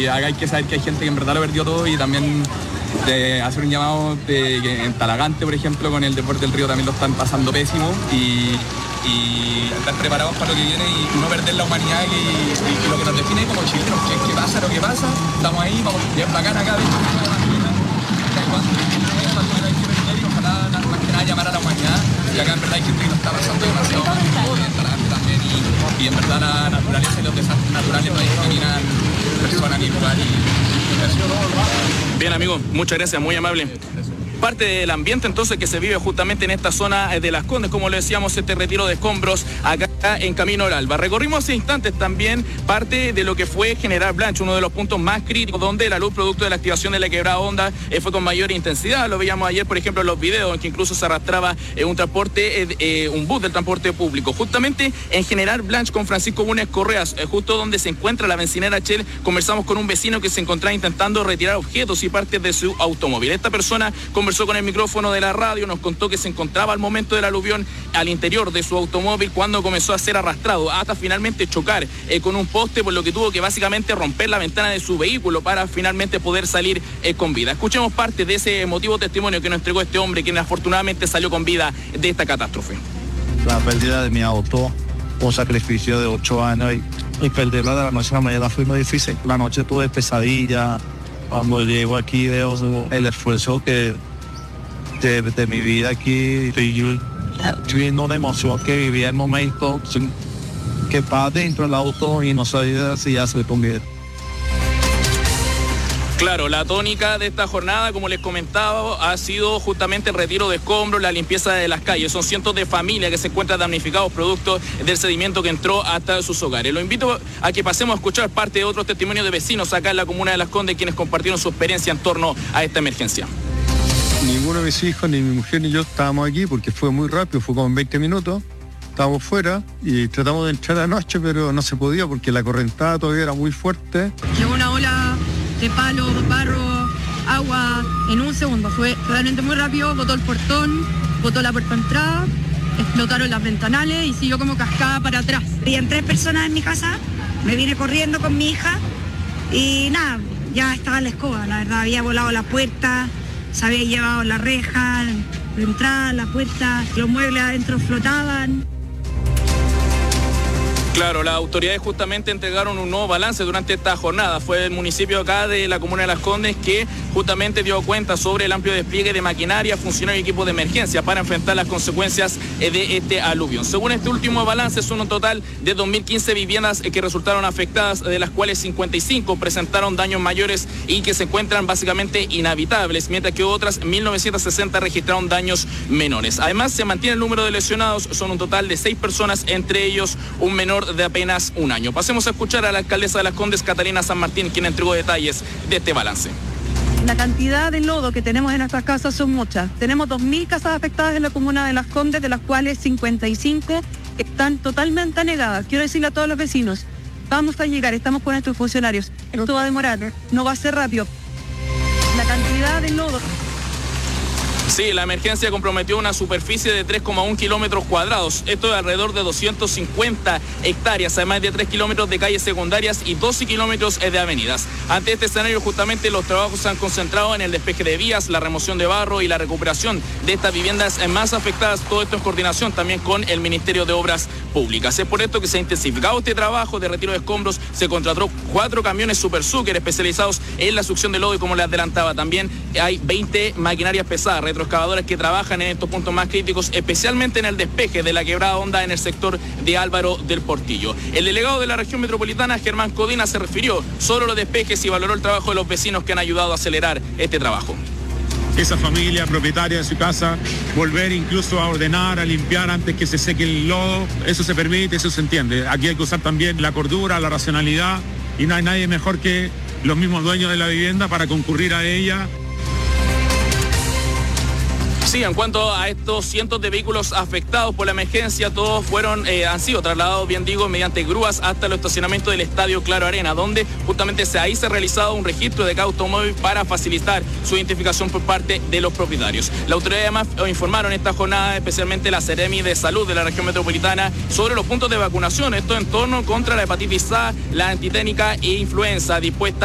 y acá hay que saber que hay gente que en verdad lo perdió todo y también de hacer un llamado de que en Talagante, por ejemplo, con el deporte del río también lo están pasando pésimo y estar preparados para lo que viene y no perder la humanidad y lo que nos define como chilenos, que pasa lo que pasa, estamos ahí, vamos bien bacán acá, de hecho, ojalá más que nada llamar a la humanidad y acá en verdad hay gente que nos está pasando demasiado mal y en Talagante también y en verdad la naturaleza y los desastres naturales no discriminan personas ni lugar Bien, amigo, muchas gracias, muy amable. Parte del ambiente entonces que se vive justamente en esta zona de Las Condes, como le decíamos, este retiro de escombros acá en Camino al Alba. Recorrimos hace instantes también parte de lo que fue General Blanch, uno de los puntos más críticos donde la luz producto de la activación de la quebrada Honda fue con mayor intensidad. Lo veíamos ayer, por ejemplo, en los videos en que incluso se arrastraba un bus del transporte público. Justamente en General Blanch con Francisco Bunes Correas, justo donde se encuentra la bencinera Shell, conversamos con un vecino que se encontraba intentando retirar objetos y partes de su automóvil. Esta persona conversó con el micrófono de la radio, nos contó que se encontraba al momento del aluvión al interior de su automóvil cuando comenzó a ser arrastrado hasta finalmente chocar con un poste, por lo que tuvo que básicamente romper la ventana de su vehículo para finalmente poder salir con vida. Escuchemos parte de ese emotivo testimonio que nos entregó este hombre, quien afortunadamente salió con vida de esta catástrofe. La pérdida de mi auto, un sacrificio de 8 años y perderla de la noche a la mañana fue muy difícil. La noche tuve pesadilla, cuando llego aquí veo el esfuerzo de mi vida aquí, estoy viendo una emoción que vivía el momento, que estaba dentro del auto y no sabía si ya se convierte. Claro, la tónica de esta jornada, como les comentaba, ha sido justamente el retiro de escombros, la limpieza de las calles. Son cientos de familias que se encuentran damnificados producto del sedimento que entró hasta sus hogares. Lo invito a que pasemos a escuchar parte de otros testimonios de vecinos acá en la comuna de Las Condes, quienes compartieron su experiencia en torno a esta emergencia. Ninguno de mis hijos, ni mi mujer, ni yo estábamos aquí porque fue muy rápido, fue como en 20 minutos. Estábamos fuera y tratamos de entrar anoche, pero no se podía porque la correntada todavía era muy fuerte. Llegó una ola de palo, barro, agua en un segundo. Fue realmente muy rápido, botó el portón, botó la puerta de entrada, explotaron las ventanales y siguió como cascada para atrás. Habían 3 personas en mi casa, me vine corriendo con mi hija y nada, ya estaba la escoba, la verdad, había volado la puerta, se había llevado la reja, la entrada, la puerta, los muebles adentro flotaban. Claro, las autoridades justamente entregaron un nuevo balance durante esta jornada. Fue el municipio acá de la comuna de Las Condes que justamente dio cuenta sobre el amplio despliegue de maquinaria, funcionarios y equipos de emergencia para enfrentar las consecuencias de este aluvión. Según este último balance, son un total de 2.015 viviendas que resultaron afectadas, de las cuales 55 presentaron daños mayores y que se encuentran básicamente inhabitables, mientras que otras 1.960 registraron daños menores. Además, se mantiene el número de lesionados, son un total de 6 personas, entre ellos un menor de apenas un año. Pasemos a escuchar a la alcaldesa de Las Condes, Catalina San Martín, quien entregó detalles de este balance. La cantidad de lodo que tenemos en nuestras casas son muchas. Tenemos 2.000 casas afectadas en la comuna de Las Condes, de las cuales 55 están totalmente anegadas. Quiero decirle a todos los vecinos, vamos a llegar, estamos con nuestros funcionarios. Esto va a demorar, no va a ser rápido. La cantidad de lodo... Sí, la emergencia comprometió una superficie de 3,1 kilómetros cuadrados. Esto es alrededor de 250 hectáreas, además de 3 kilómetros de calles secundarias y 12 kilómetros de avenidas. Ante este escenario, justamente los trabajos se han concentrado en el despeje de vías, la remoción de barro y la recuperación de estas viviendas más afectadas. Todo esto en coordinación también con el Ministerio de Obras Públicas. Es por esto que se ha intensificado este trabajo de retiro de escombros. Se contrató 4 camiones Super Sucker especializados en la succión de lodo y, como les adelantaba, también hay 20 maquinarias pesadas, retroexcavadoras que trabajan en estos puntos más críticos, especialmente en el despeje de la quebrada Honda en el sector de Álvaro del Portillo. El delegado de la región metropolitana, Germán Codina, se refirió sobre los despejes y valoró el trabajo de los vecinos que han ayudado a acelerar este trabajo. Esa familia propietaria de su casa, volver incluso a ordenar, a limpiar antes que se seque el lodo, eso se permite, eso se entiende. Aquí hay que usar también la cordura, la racionalidad, y no hay nadie mejor que los mismos dueños de la vivienda para concurrir a ella. Sí, en cuanto a estos cientos de vehículos afectados por la emergencia, todos han sido trasladados, bien digo, mediante grúas hasta el estacionamiento del Estadio Claro Arena, donde justamente ahí se ha realizado un registro de cada automóvil para facilitar su identificación por parte de los propietarios. La autoridad además informaron esta jornada, especialmente la Seremi de Salud de la región metropolitana, sobre los puntos de vacunación, esto en torno contra la hepatitis A, la antiténica e influenza, dispuesta